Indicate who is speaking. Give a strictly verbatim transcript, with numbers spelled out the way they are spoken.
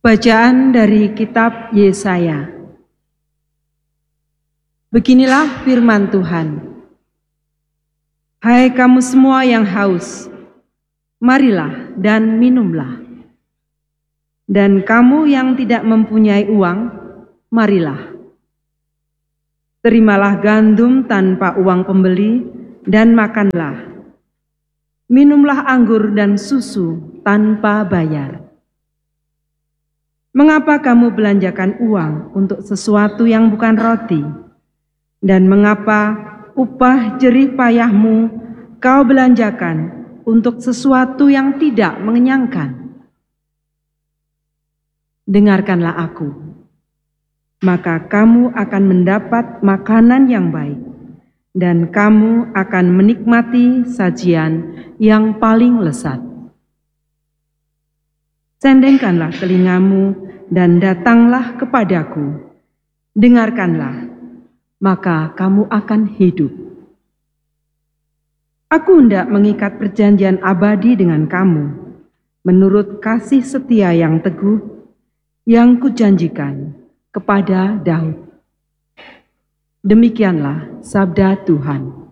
Speaker 1: Bacaan dari kitab Yesaya. Beginilah firman Tuhan. Hai kamu semua yang haus, marilah dan minumlah. Dan kamu yang tidak mempunyai uang, marilah. Terimalah gandum tanpa uang pembeli dan makanlah. Minumlah anggur dan susu tanpa bayar. Mengapa kamu belanjakan uang untuk sesuatu yang bukan roti? Dan mengapa upah jerih payahmu kau belanjakan untuk sesuatu yang tidak mengenyangkan? Dengarkanlah aku, maka kamu akan mendapat makanan yang baik, dan kamu akan menikmati sajian yang paling lezat. Sendengkanlah telingamu dan datanglah kepadaku. Dengarkanlah, maka kamu akan hidup. Aku hendak mengikat perjanjian abadi dengan kamu, menurut kasih setia yang teguh, yang kujanjikan kepada Daud. Demikianlah sabda Tuhan.